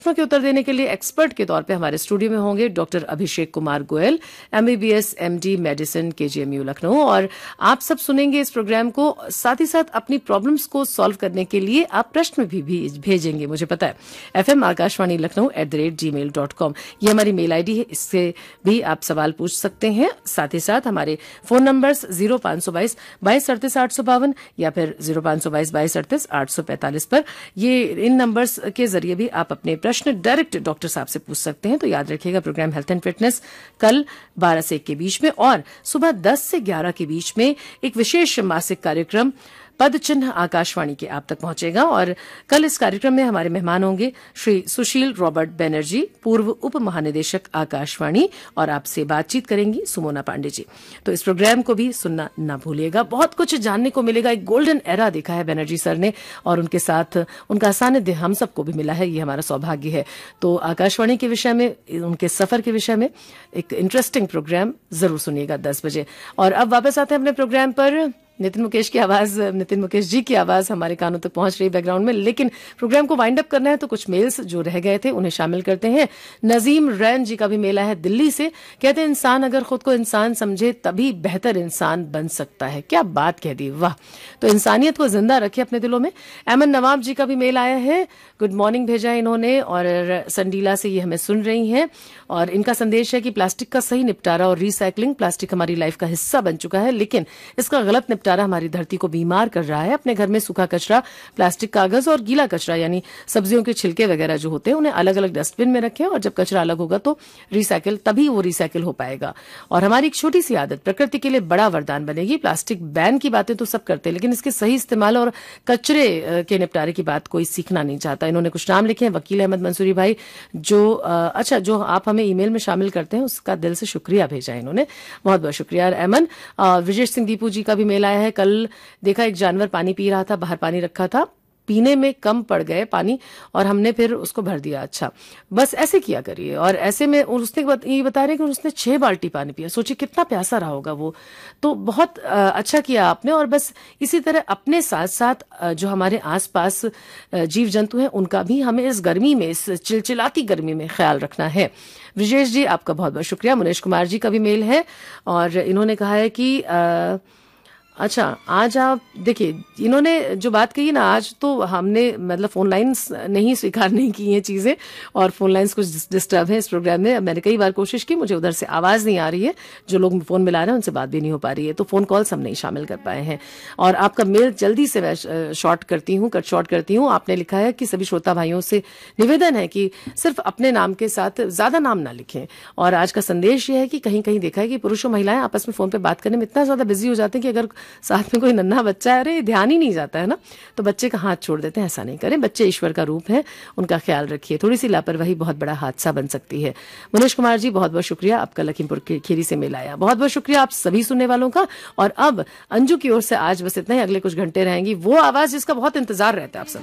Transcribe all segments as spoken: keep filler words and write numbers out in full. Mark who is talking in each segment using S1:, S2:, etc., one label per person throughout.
S1: प्रश्नों के उत्तर देने के लिए एक्सपर्ट के तौर पे हमारे स्टूडियो में होंगे doctor Abhishek Kumar Goyal, MBBS MD medicine KGMU Lucknow. और आप सब सुनेंगे इस प्रोग्राम को, साथ ही साथ अपनी प्रॉब्लम्स को सॉल्व करने के लिए आप प्रश्न भी, भी भेजेंगे, मुझे पता है। F M Akashvani Lucknow at the rate ji mail dot com ये हमारी मेल आईडी है, इससे भी आप सवाल पूछ सकते हैं। साथ ही साथ हमारे फोन नंबर्स जीरो पांच सौ बाईस बाईस अड़तीस आठ सौ बावन या फिर जीरो पांच सौ बाईस बाईस अड़तीस आठ सौ पैंतालीस पर, ये इन नंबर्स के जरिए भी आप अपने प्रश्न डायरेक्ट डॉक्टर साहब से पूछ सकते हैं। तो याद रखिएगा, प्रोग्राम हेल्थ एंड फिटनेस कल बारह से एक के बीच में और सुबह दस से ग्यारह के बीच में एक विशेष मासिक कार्यक्रम पद चिन्ह आकाशवाणी के आप तक पहुंचेगा। और कल इस कार्यक्रम में हमारे मेहमान होंगे श्री सुशील रॉबर्ट बनर्जी, पूर्व उप महानिदेशक आकाशवाणी, और आपसे बातचीत करेंगी सुमोना पांडे जी। तो इस प्रोग्राम को भी सुनना ना भूलिएगा, बहुत कुछ जानने को मिलेगा। एक गोल्डन एरा देखा है बनर्जी सर ने और उनके साथ उनका सानिध्य हम सबको भी मिला है, ये हमारा सौभाग्य है। तो आकाशवाणी के विषय में, उनके सफर के विषय में एक इंटरेस्टिंग प्रोग्राम जरूर सुनिएगा दस बजे। और अब वापस आते हैं अपने प्रोग्राम पर। नितिन मुकेश की आवाज, नितिन मुकेश जी की आवाज हमारे कानों तक पहुंच रही बैकग्राउंड में, लेकिन प्रोग्राम को वाइंड अप करना है तो कुछ मेल्स जो रह गए थे उन्हें शामिल करते हैं। नजीम रैन जी का भी मेल है दिल्ली से, कहते हैं इंसान अगर खुद को इंसान समझे तभी बेहतर इंसान बन सकता है। क्या बात कह दी, वाह। तो इंसानियत को जिंदा रखे अपने दिलों में। अमन नवाब जी का भी मेल आया है, गुड मॉर्निंग भेजा इन्होंने, और संडीला से ये हमें सुन रही हैं। और इनका संदेश है कि प्लास्टिक का सही निपटारा और रिसाइकलिंग, प्लास्टिक हमारी लाइफ का हिस्सा बन चुका है, लेकिन इसका गलत निपटारा हमारी धरती को बीमार कर रहा है। अपने घर में सूखा कचरा, प्लास्टिक, कागज और गीला कचरा यानी सब्जियों के छिलके वगैरह जो होते हैं उन्हें अलग अलग डस्टबिन में रखें, और जब कचरा अलग होगा तो रिसाइकिल, तभी वो रिसाइकिल हो पाएगा। और हमारी एक छोटी सी आदत प्रकृति के लिए बड़ा वरदान बनेगी। प्लास्टिक बैन की बातें तो सब करते हैं, लेकिन इसके सही इस्तेमाल और कचरे के निपटारे की बात कोई सीखना नहीं चाहता। इन्होंने कुछ नाम लिखे हैं, वकील अहमद मंसूरी भाई, जो अच्छा जो आप हमें ईमेल में शामिल करते हैं उसका दिल से शुक्रिया भेजा है इन्होंने, बहुत बहुत शुक्रिया अमन। विजय सिंह दीपू जी का भी मेल आया है, कल देखा एक जानवर पानी पी रहा था, बाहर पानी रखा था, पीने में कम पड़ गए पानी और हमने फिर उसको भर दिया। अच्छा, बस ऐसे किया करिए। और ऐसे में उसने बत, ये बता रहे कि उसने छह बाल्टी पानी पिया, सोचिए कितना प्यासा रहा होगा वो। तो बहुत अच्छा किया आपने। और बस इसी तरह अपने साथ साथ जो हमारे आसपास जीव जंतु हैं उनका भी हमें इस गर्मी में, इस चिलचिलाती गर्मी में ख्याल रखना है। विजेश जी आपका बहुत बहुत शुक्रिया। मुनेश कुमार जी का भी मेल है और इन्होंने कहा है कि आ, अच्छा आज आप देखिए, इन्होंने जो बात कही ना, आज तो हमने मतलब फोन लाइन्स नहीं स्वीकार नहीं की हैं चीजें, और फोन लाइन्स कुछ डिस्टर्ब है इस प्रोग्राम में। मैंने कई बार कोशिश की, मुझे उधर से आवाज नहीं आ रही है, जो लोग फोन मिला रहे हैं उनसे बात भी नहीं हो पा रही है, तो फोन कॉल्स हम नहीं शामिल कर पाए हैं। और आपका मेल जल्दी से मैं शॉर्ट करती हूँ, कट शॉर्ट करती हूँ। आपने लिखा है कि सभी श्रोता भाइयों से निवेदन है कि सिर्फ अपने नाम के साथ ज्यादा नाम ना लिखें। और आज का संदेश ये है कि कहीं कहीं देखा है कि पुरुष और महिलाएं आपस में फोन पर बात करने में इतना ज्यादा बिजी हो जाते हैं कि अगर साथ में कोई नन्हा बच्चा है, अरे ध्यान ही नहीं जाता है ना, तो बच्चे का हाथ छोड़ देते हैं। ऐसा नहीं करें, बच्चे ईश्वर का रूप है, उनका ख्याल रखिए। थोड़ी सी लापरवाही बहुत बड़ा हादसा बन सकती है। मुनेश कुमार जी बहुत बहुत शुक्रिया, आपका लखीमपुर के खीरी से मेल आया, बहुत बहुत शुक्रिया आप सभी सुनने वालों का। और अब अंजू की ओर से आज बस इतना ही, अगले कुछ घंटे रहेंगी वो आवाज जिसका बहुत इंतजार रहता है आप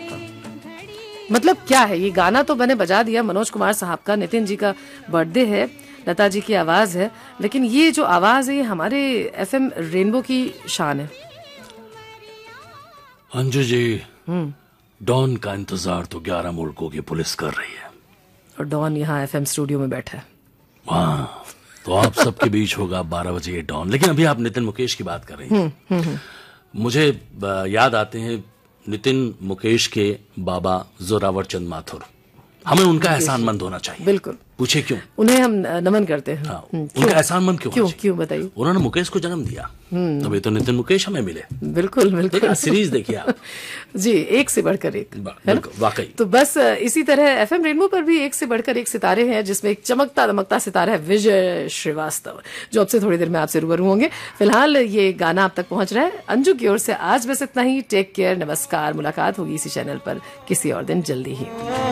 S1: सबका। मतलब क्या है ये गाना, तो मैंने बजा दिया मनोज कुमार साहब का, नितिन जी का बर्थडे है, लता जी की आवाज है, लेकिन ये जो आवाज है ये हमारे एफएम रेनबो की शान है।
S2: अंजू जी, डॉन का इंतजार तो ग्यारह मुल्कों की पुलिस कर रही है,
S1: और डॉन यहाँ एफएम स्टूडियो में बैठा है।
S2: हाँ, तो आप सबके बीच होगा बारह बजे ये डॉन। लेकिन अभी आप नितिन मुकेश की बात कर रही हैं, मुझे याद आते हैं नितिन मुकेश के बाबा जोरावर चंद माथुर। हमें उनका एहसानमंद होना चाहिए।
S1: बिल्कुल।
S2: पूछे क्यों?
S1: उन्हें हम नमन करते हैं।
S2: हाँ, उनका एहसानमंद क्यों?
S1: क्यों क्यों बताइए।
S2: उन्होंने मुकेश को जन्म दिया, तभी तो नितिन मुकेश हमें मिले।
S1: बिल्कुल बिल्कुल।
S2: सीरीज देखिए आप
S1: जी, एक से बढ़कर एक,
S2: वाकई।
S1: तो बस इसी तरह एफएम रेनबो पर भी एक से बढ़कर एक सितारे हैं, जिसमें एक चमकता दमकता सितारा है विजय श्रीवास्तव, जो अब से थोड़ी देर में आपसे रूबरू होंगे। फिलहाल ये गाना आप तक पहुंच रहा है अंजू की ओर से। आज बस इतना ही, टेक केयर, नमस्कार। मुलाकात होगी इसी चैनल पर किसी और दिन जल्दी ही।